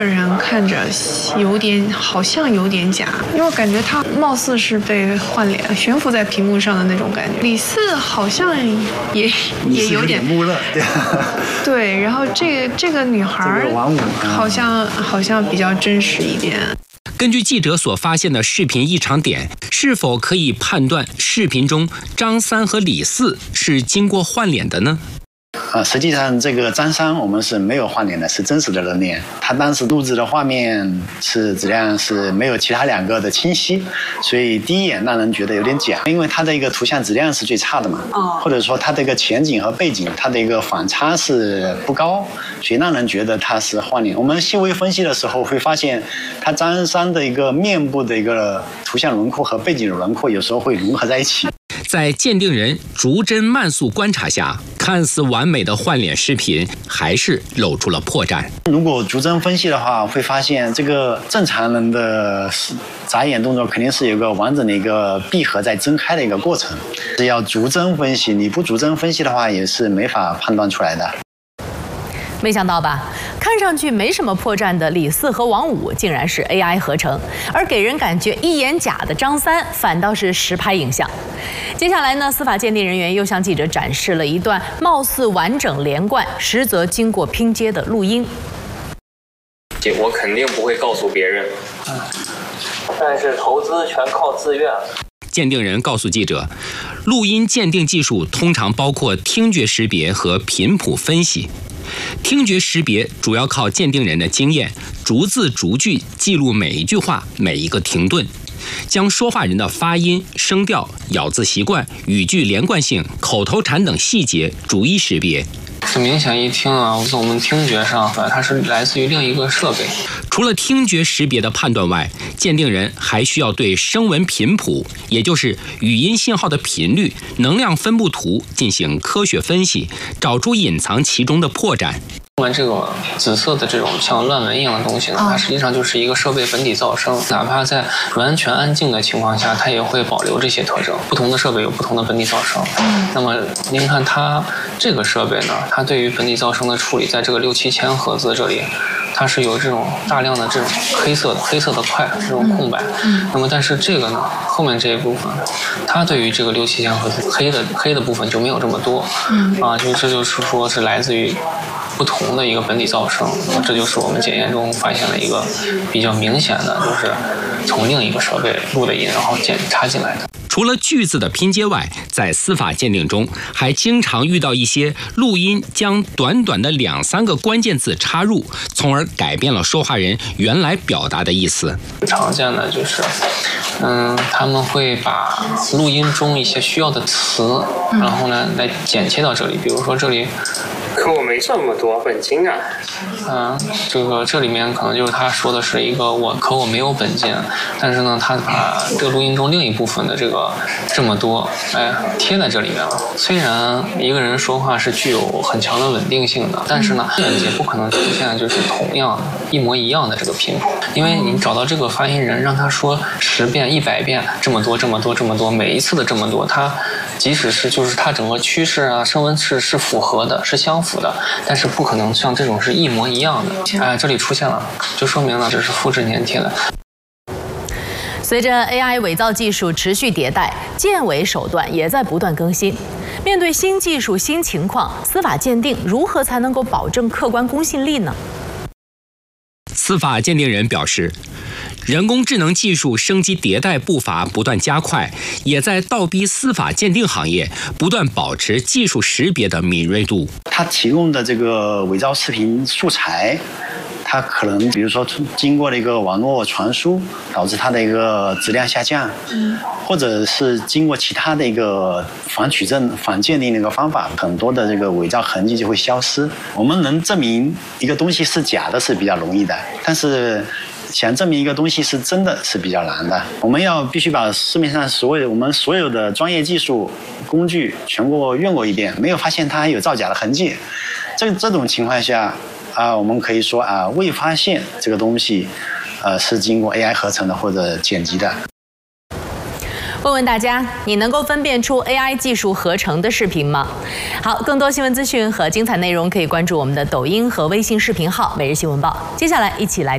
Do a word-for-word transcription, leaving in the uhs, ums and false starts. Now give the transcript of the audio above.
人看着有点，好像有点假，因为我感觉他貌似是被换脸，悬浮在屏幕上的那种感觉。李四好像也也有点木讷，对。 对，然后这个这个女孩好像好像比较真实一点。 根据记者所发现的视频异常点，是否可以判断视频中张三和李四是经过换脸的呢？ 啊，实际上这个张三我们是没有换脸的，是真实的人脸。他当时录制的画面是质量是没有其他两个的清晰，所以第一眼让人觉得有点假，因为它的一个图像质量是最差的嘛，或者说它的一个前景和背景它的一个反差是不高，所以让人觉得它是换脸。我们细微分析的时候会发现，他张三的一个面部的一个图像轮廓和背景的轮廓有时候会融合在一起。 在鉴定人逐帧慢速观察下，看似完美的换脸视频还是露出了破绽。 如果逐帧分析的话，会发现这个正常人的眨眼动作肯定是有个完整的一个闭合再睁开的一个过程，是要逐帧分析。你不逐帧分析的话，也是没法判断出来的。 没想到吧，看上去没什么破绽的李四和王五竟然是 A I 合成，而给人感觉一眼假的张三反倒是实拍影像。接下来呢，司法鉴定人员又向记者展示了一段貌似完整连贯，实则经过拼接的录音。 我肯定不会告诉别人，但是投资全靠自愿。 鉴定人告诉记者，录音鉴定技术通常包括听觉识别和频谱分析。听觉识别主要靠鉴定人的经验，逐字逐句记录每一句话、每一个停顿，将说话人的发音、声调、咬字习惯、语句连贯性、口头禅等细节逐一识别。 这明显一听啊，从我们听觉上，它是来自于另一个设备。 除了听觉识别的判断外，鉴定人还需要对声纹频谱，也就是语音信号的频率、能量分布图进行科学分析，找出隐藏其中的破绽。 这个紫色的这种像乱纹一样的东西呢，它实际上就是一个设备本体噪声，哪怕在完全安静的情况下，它也会保留这些特征。不同的设备有不同的本体噪声。那么您看它这个设备呢，它对于本体噪声的处理，在这个六七千赫兹这里，它是有这种大量的这种黑色的黑色的块这种空白。那么但是这个呢，后面这一部分，它对于这个六七千赫兹黑的黑的部分就没有这么多。啊，就这就是说是来自于不同的一个本体噪声，这就是我们检验中发现了一个比较明显的，就是从另一个设备录的音，然后检查进来的。 除了句子的拼接外，在司法鉴定中，还经常遇到一些录音将短短的两三个关键字插入，从而改变了说话人原来表达的意思。 常见的就是，嗯，他们会把录音中一些需要的词，然后呢来剪切到这里，比如说这里。 可我没这么多本金啊。 嗯，这个这里面可能就是他说的是一个我，可我没有本金，但是呢，他把这个录音中另一部分的这个这么多，哎，贴在这里面了。虽然一个人说话是具有很强的稳定性的，但是呢，也不可能出现就是同样一模一样的这个频谱，因为你找到这个发音人，让他说十遍、一百遍，这么多、这么多、这么多，每一次的这么多，他即使是就是他整个趋势啊、声纹是是符合的，是相符的，但是不可能像这种是一模一样的。哎，这里出现了，就说明了这是复制粘贴的。 随着 A I 伪造技术持续迭代，鉴伪手段也在不断更新。面对新技术、新情况，司法鉴定如何才能够保证客观公信力呢？ 司法鉴定人表示，人工智能技术升级迭代步伐不断加快，也在倒逼司法鉴定行业不断保持技术识别的敏锐度。 它提供的这个伪造视频素材，它可能比如说经过了一个网络传输，导致它的一个质量下降，嗯，或者是经过其他的一个反取证、反鉴定的一个方法，很多的这个伪造痕迹就会消失。我们能证明一个东西是假的是比较容易的，但是想证明一个东西是真的是比较难的。我们要必须把市面上所有我们所有的专业技术工具全部用过一遍，没有发现它还有造假的痕迹。这这种情况下啊，我们可以说啊，未发现这个东西，呃，是经过 A I 合成的或者剪辑的。 问问大家，你能够分辨出 A I 技术合成的视频吗？好，更多新闻资讯和精彩内容可以关注我们的抖音和微信视频号“每日新闻报”。接下来一起来。